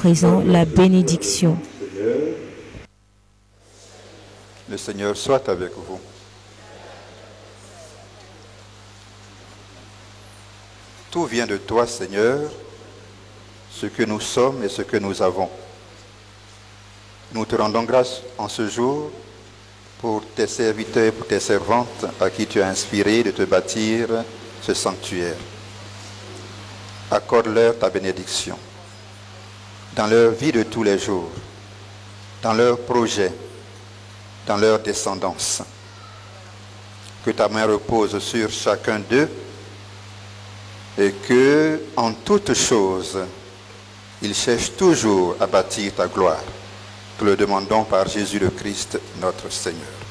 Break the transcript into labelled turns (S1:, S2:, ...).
S1: présent la bénédiction.
S2: Le Seigneur soit avec vous. Tout vient de toi, Seigneur, ce que nous sommes et ce que nous avons. Nous te rendons grâce en ce jour pour tes serviteurs, pour tes servantes à qui tu as inspiré de te bâtir ce sanctuaire. Accorde-leur ta bénédiction dans leur vie de tous les jours, dans leurs projets, dans leur descendance. Que ta main repose sur chacun d'eux et que, en toutes choses, ils cherchent toujours à bâtir ta gloire. Te le demandons par Jésus le Christ, notre Seigneur.